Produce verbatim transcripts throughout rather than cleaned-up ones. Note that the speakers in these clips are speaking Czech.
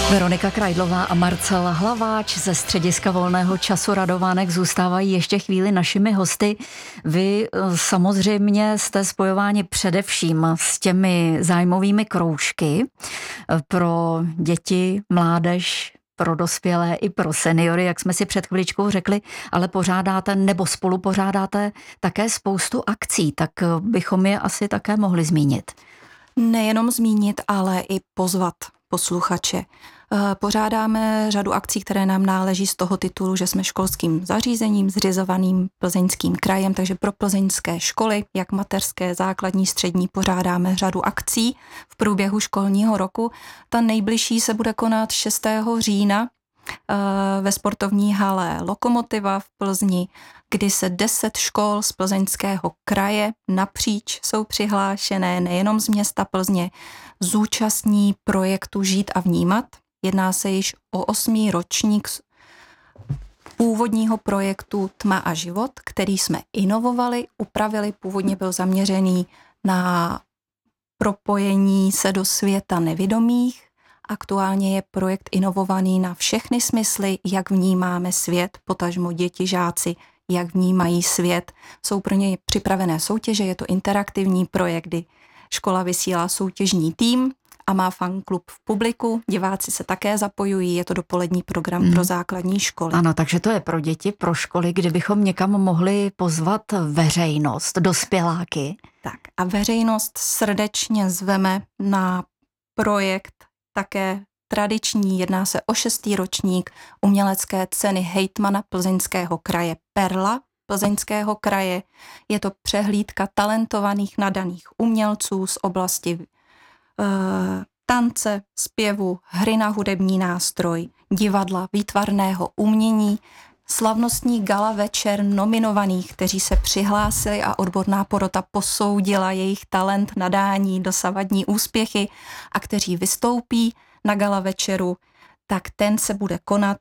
Veronika Krajdlová a Marcel Hlaváč ze Střediska volného času Radovánek zůstávají ještě chvíli našimi hosty. Vy samozřejmě jste spojováni především s těmi zájmovými kroužky pro děti, mládež, pro dospělé i pro seniory, jak jsme si před chviličkou řekli, ale pořádáte nebo spolu pořádáte také spoustu akcí, tak bychom je asi také mohli zmínit. Nejenom zmínit, ale i pozvat posluchače. Pořádáme řadu akcí, které nám náleží z toho titulu, že jsme školským zařízením zřizovaným Plzeňským krajem, takže pro plzeňské školy, jak mateřské, základní, střední, pořádáme řadu akcí v průběhu školního roku. Ta nejbližší se bude konat šestého října ve sportovní hale Lokomotiva v Plzni, kdy se deset škol z Plzeňského kraje napříč jsou přihlášené, nejenom z města Plzně, zúčastní projektu Žít a vnímat. Jedná se již o osmý ročník původního projektu Tma a život, který jsme inovovali, upravili. Původně byl zaměřený na propojení se do světa nevidomých. Aktuálně je projekt inovovaný na všechny smysly, jak vnímáme svět, potažmo děti, žáci, jak vnímají svět. Jsou pro ně připravené soutěže, je to interaktivní projekt, kdy škola vysílá soutěžní tým a má fanklub v publiku. Diváci se také zapojují, je to dopolední program hmm. pro základní školy. Ano, takže to je pro děti, pro školy, kdybychom někam mohli pozvat veřejnost, dospěláky. Tak a veřejnost srdečně zveme na projekt také tradiční, jedná se o šestý ročník umělecké ceny hejtmana Plzeňského kraje Perla Plzeňského kraje. Je to přehlídka talentovaných nadaných umělců z oblasti e, tance, zpěvu, hry na hudební nástroj, divadla, výtvarného umění, slavnostní gala večer nominovaných, kteří se přihlásili a odborná porota posoudila jejich talent, nadání, dosavadní úspěchy a kteří vystoupí na gala večeru, tak ten se bude konat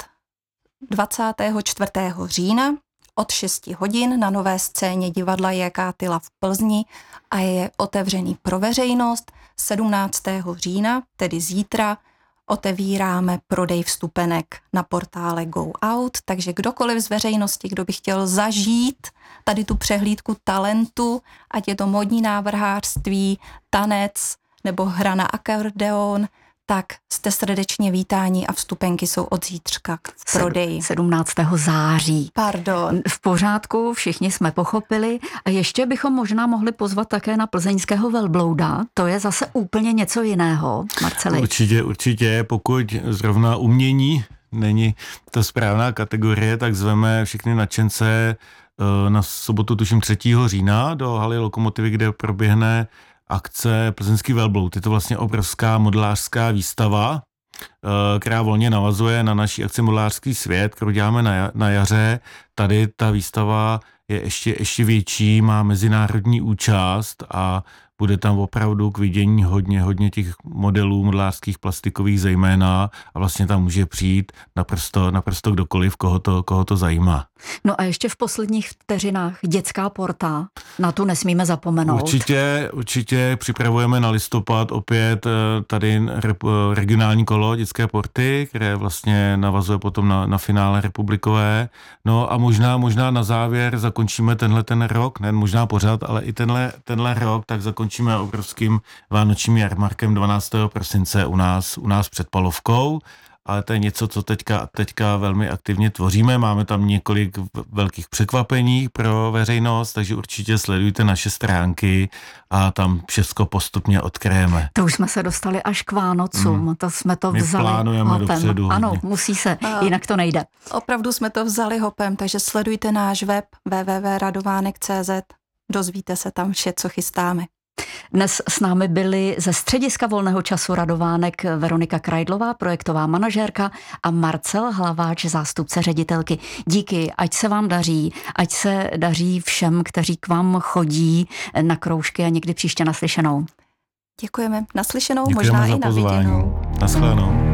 dvacátého čtvrtého října od šesti hodin na nové scéně divadla J K Tyla v Plzni a je otevřený pro veřejnost. sedmnáctého října, tedy zítra, otevíráme prodej vstupenek na portále Go Out, takže kdokoliv z veřejnosti, kdo by chtěl zažít tady tu přehlídku talentu, ať je to módní návrhářství, tanec nebo hra na akordeon, tak jste srdečně vítáni a vstupenky jsou od zítřka v prodeji. sedmnáctého září. Pardon. V pořádku, všichni jsme pochopili. A ještě bychom možná mohli pozvat také na plzeňského velblouda. To je zase úplně něco jiného, Marceli. Určitě, určitě, pokud zrovna umění není ta správná kategorie, tak zveme všechny nadšence na sobotu, tuším třetího října, do haly Lokomotivy, kde proběhne akce Plzeňský velbloud. Je to vlastně obrovská modelářská výstava, která volně navazuje na naší akci Modelářský svět, kterou děláme na, na jaře. Tady ta výstava je ještě, ještě větší, má mezinárodní účast a bude tam opravdu k vidění hodně, hodně těch modelů modelářských, plastikových zejména a vlastně tam může přijít naprosto, naprosto kdokoliv, koho to, koho to zajímá. No a ještě v posledních vteřinách dětská porta, na tu nesmíme zapomenout. Určitě, určitě připravujeme na listopad opět tady regionální kolo dětské porty, které vlastně navazuje potom na, na finále republikové. No a možná, možná na závěr zakončíme tenhle ten rok, ne možná pořád, ale i tenhle, tenhle rok, tak zakončíme obrovským vánočním jarmarkem dvanáctého prosince u nás, u nás před Palovkou. Ale to je něco, co teďka, teďka velmi aktivně tvoříme. Máme tam několik velkých překvapení pro veřejnost, takže určitě sledujte naše stránky a tam všechno postupně odkryjeme. To už jsme se dostali až k Vánocům, hmm. to jsme to My vzali plánujeme hopem. Dopředu. Ano, hodně. musí se, jinak to nejde. Opravdu jsme to vzali hopem, takže sledujte náš web w w w tečka radovánek tečka c z, dozvíte se tam vše, co chystáme. Dnes s námi byli ze Střediska volného času Radovánek Veronika Krajdlová, projektová manažérka a Marcel Hlaváč, zástupce ředitelky. Díky, ať se vám daří, ať se daří všem, kteří k vám chodí na kroužky a někdy příště naslyšenou. Děkujeme. Naslyšenou, Děkujeme možná za i na pozvání. viděnou. Naschledanou.